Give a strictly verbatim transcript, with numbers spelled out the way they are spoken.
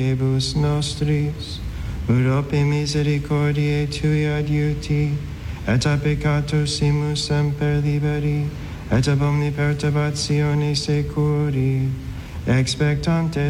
Ebus nostris, urope misericordiae tui adiuti, et a peccatossimus semper liberi, et ab omni perturbatione securi, expectantes